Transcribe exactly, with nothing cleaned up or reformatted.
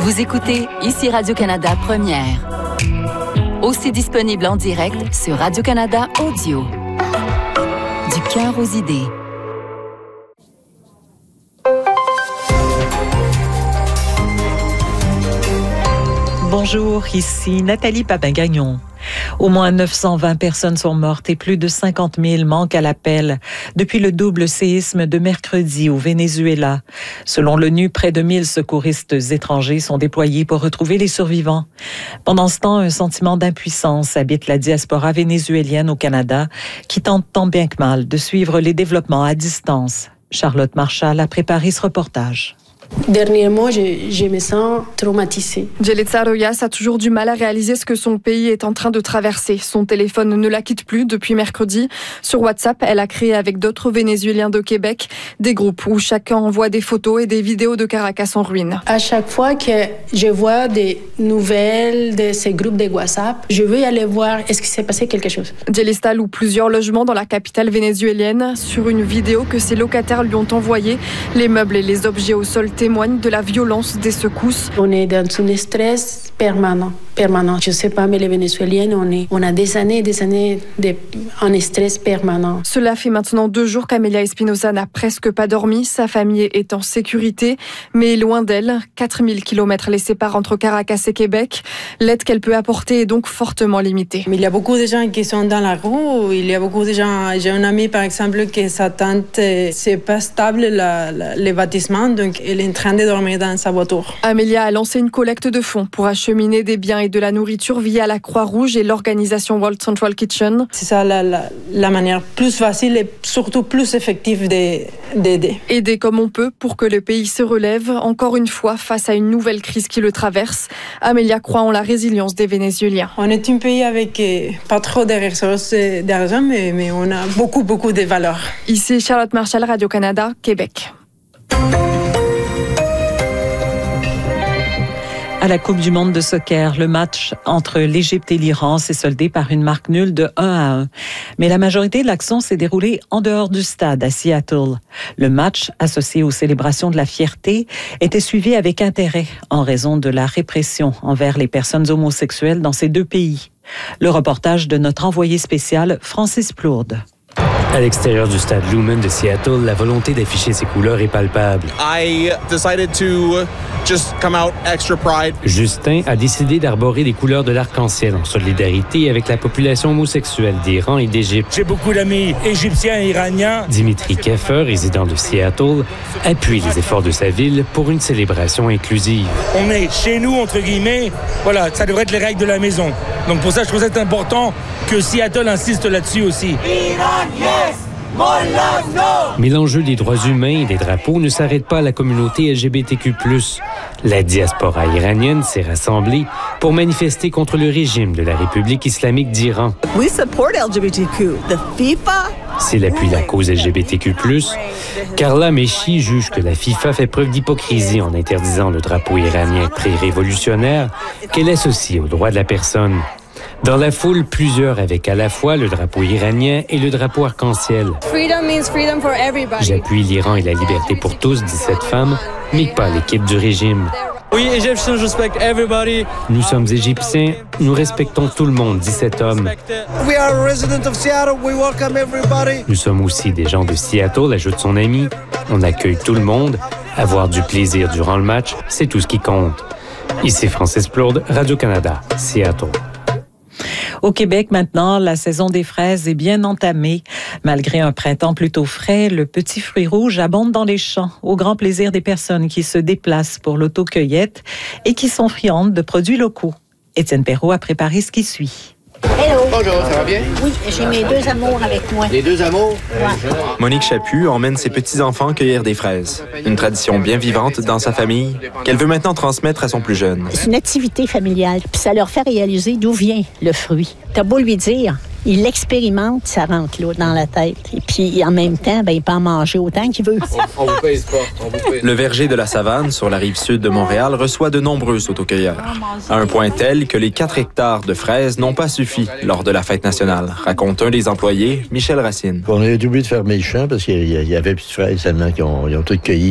Vous écoutez ici Radio-Canada Première. Aussi disponible en direct sur Radio-Canada Audio. Du cœur aux idées. Bonjour, ici Nathalie Papin-Gagnon. Au moins neuf cent vingt personnes sont mortes et plus de cinquante mille manquent à l'appel depuis le double séisme de mercredi au Venezuela. Selon l'ONU, près de mille secouristes étrangers sont déployés pour retrouver les survivants. Pendant ce temps, un sentiment d'impuissance habite la diaspora vénézuélienne au Canada qui tente tant bien que mal de suivre les développements à distance. Charlotte Marchal a préparé ce reportage. Dernièrement, je, je me sens traumatisée. Yelitza Royas a toujours du mal à réaliser ce que son pays est en train de traverser. Son téléphone ne la quitte plus depuis mercredi. Sur WhatsApp, elle a créé avec d'autres Vénézuéliens de Québec des groupes où chacun envoie des photos et des vidéos de Caracas en ruine. À chaque fois que je vois des nouvelles de ces groupes de WhatsApp, je veux aller voir est-ce qu'il s'est passé quelque chose. Yelitza loue plusieurs logements dans la capitale vénézuélienne. Sur une vidéo que ses locataires lui ont envoyée, les meubles et les objets au sol témoignent de la violence des secousses. On est dans un stress permanent, permanent. Je sais pas, mais les Vénézuéliens, on, est, on a des années et des années de, en stress permanent. Cela fait maintenant deux jours qu'Amelia Espinosa n'a presque pas dormi. Sa famille est en sécurité, mais loin d'elle. quatre mille kilomètres les séparent entre Caracas et Québec. L'aide qu'elle peut apporter est donc fortement limitée. Mais il y a beaucoup de gens qui sont dans la rue. Il y a beaucoup de gens. J'ai un ami, par exemple, que sa tante, c'est pas stable, la, la, les bâtiments, donc elle est en train de dormir dans sa voiture. Amelia a lancé une collecte de fonds pour acheminer des biens et de la nourriture via la Croix-Rouge et l'organisation World Central Kitchen. C'est ça la, la, la manière plus facile et surtout plus effective d'aider. Aider comme on peut pour que le pays se relève, encore une fois, face à une nouvelle crise qui le traverse. Amelia croit en la résilience des Vénézuéliens. On est un pays avec euh, pas trop de ressources d'argent, mais, mais on a beaucoup, beaucoup de valeurs. Ici Charlotte Marchal, Radio-Canada, Québec. À la Coupe du monde de soccer, le match entre l'Égypte et l'Iran s'est soldé par une marque nulle de un à un. Mais la majorité de l'action s'est déroulée en dehors du stade, à Seattle. Le match, associé aux célébrations de la fierté, était suivi avec intérêt en raison de la répression envers les personnes homosexuelles dans ces deux pays. Le reportage de notre envoyé spécial, Francis Plourde. À l'extérieur du stade Lumen de Seattle, la volonté d'afficher ses couleurs est palpable. I decided to just come out extra pride. Justin a décidé d'arborer les couleurs de l'arc-en-ciel en solidarité avec la population homosexuelle d'Iran et d'Égypte. J'ai beaucoup d'amis égyptiens et iraniens. Dimitri Keffer, résident de Seattle, appuie les efforts de sa ville pour une célébration inclusive. On est chez nous, entre guillemets. Voilà, ça devrait être les règles de la maison. Donc pour ça, je trouve que c'est important que Seattle insiste là-dessus aussi. Iran, yes! Mais l'enjeu des droits humains et des drapeaux ne s'arrête pas à la communauté L G B T Q plus. La diaspora iranienne s'est rassemblée pour manifester contre le régime de la République islamique d'Iran. We support L G B T Q. The FIFA. S'il appuie la cause L G B T Q plus, Carla Meshi juge que la FIFA fait preuve d'hypocrisie en interdisant le drapeau iranien pré-révolutionnaire qu'elle associe aux droits de la personne. Dans la foule, plusieurs avec à la fois le drapeau iranien et le drapeau arc-en-ciel. J'appuie l'Iran et la liberté pour tous, dit cette femme, mais pas l'équipe du régime. We Egyptians respect everybody. Nous sommes Égyptiens, nous respectons tout le monde, dit cet homme. We are a resident of Seattle. We welcome everybody. Nous sommes aussi des gens de Seattle, ajoute son ami. On accueille tout le monde. Avoir du plaisir durant le match, c'est tout ce qui compte. Ici Francis Plourde, Radio-Canada, Seattle. Au Québec, maintenant, la saison des fraises est bien entamée. Malgré un printemps plutôt frais, le petit fruit rouge abonde dans les champs, au grand plaisir des personnes qui se déplacent pour l'autocueillette et qui sont friandes de produits locaux. Étienne Perrault a préparé ce qui suit. Hello. Bonjour, ça va bien? Oui, j'ai mes deux amours avec moi. Les deux amours? Ouais. Monique Chaput emmène ses petits-enfants cueillir des fraises. Une tradition bien vivante dans sa famille qu'elle veut maintenant transmettre à son plus jeune. C'est une activité familiale, puis ça leur fait réaliser d'où vient le fruit. T'as beau lui dire, il l'expérimente, ça rentre là, dans la tête. Et puis, en même temps, ben, il peut en manger autant qu'il veut. On, on vous pèse pas. On vous pèse. Le verger de la Savane, sur la rive sud de Montréal, reçoit de nombreux autocueilleurs. À un point tel que les quatre hectares de fraises n'ont pas suffi lors de la fête nationale, raconte un des employés, Michel Racine. On a été obligé de fermer le champ parce qu'il y avait plus de fraises seulement qui ont, ils ont tout cueilli.